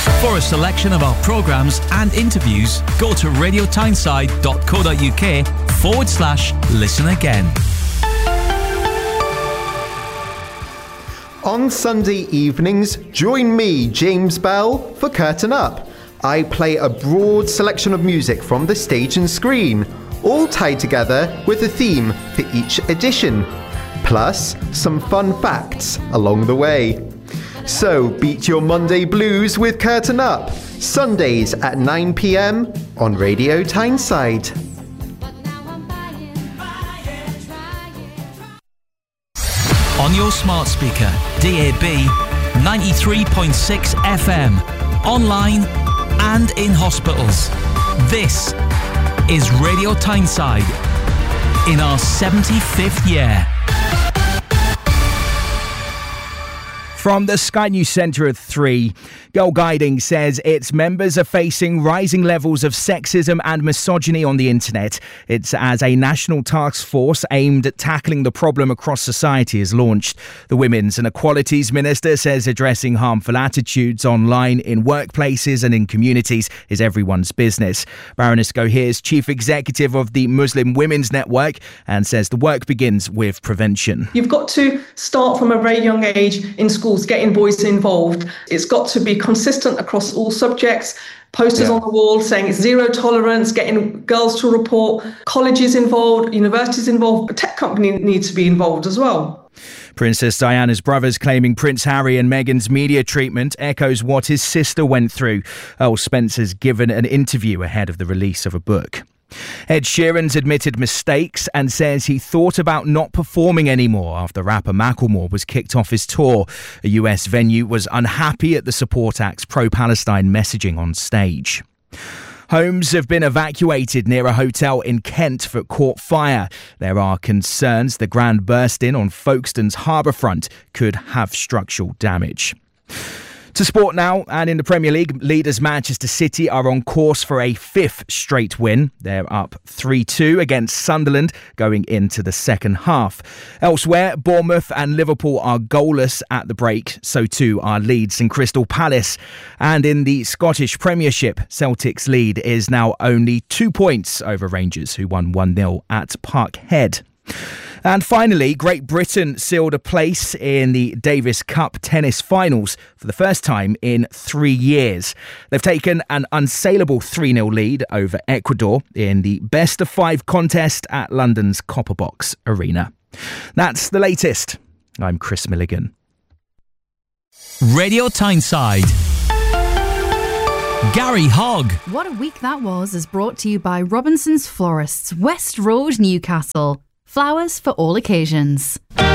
For a selection of our programmes and interviews, go to radiotyneside.co.uk/listen again. On Sunday evenings, join me, James Bell, for Curtain Up. I play a broad selection of music from the stage and screen, all tied together with a theme for each edition, plus some fun facts along the way. So beat your Monday blues with Curtain Up, Sundays at 9 p.m. on Radio Tyneside. On your smart speaker, DAB, 93.6 FM, online and in hospitals. This is Radio Tyneside in our 75th year. From the Sky News Centre at 3, Girl Guiding says its members are facing rising levels of sexism and misogyny on the internet. It's as a national task force aimed at tackling the problem across society is launched. The Women's and Equalities Minister says addressing harmful attitudes online in workplaces and in communities is everyone's business. Baroness Gohir is Chief Executive of the Muslim Women's Network and says the work begins with prevention. You've got to start from a very young age in schools, getting boys involved. It's got to be consistent across all subjects. Posters on the wall saying it's zero tolerance, getting girls to report, colleges involved, universities involved, but tech companies need to be involved as well. Princess Diana's brothers claiming Prince Harry and Meghan's media treatment echoes what his sister went through. Earl Spencer's given an interview ahead of the release of a book. Ed Sheeran's admitted mistakes and says he thought about not performing anymore after rapper Macklemore was kicked off his tour. A US venue was unhappy at the support act's pro-Palestine messaging on stage. Homes have been evacuated near a hotel in Kent that caught fire. There are concerns the grand burst-in on Folkestone's harbourfront could have structural damage. To sport now, and in the Premier League, leaders Manchester City are on course for a fifth straight win. They're up 3-2 against Sunderland going into the second half. Elsewhere, Bournemouth and Liverpool are goalless at the break. So too are Leeds and Crystal Palace. And in the Scottish Premiership, Celtic's lead is now only 2 points over Rangers, who won 1-0 at Parkhead. And finally, Great Britain sealed a place in the Davis Cup tennis finals for the first time in 3 years. They've taken an unsaleable 3-0 lead over Ecuador in the best-of-5 contest at London's Copperbox Arena. That's the latest. I'm Chris Milligan. Radio Tyneside. Gary Hogg. What a week that was is brought to you by Robinson's Florists, West Road, Newcastle. Flowers for all occasions.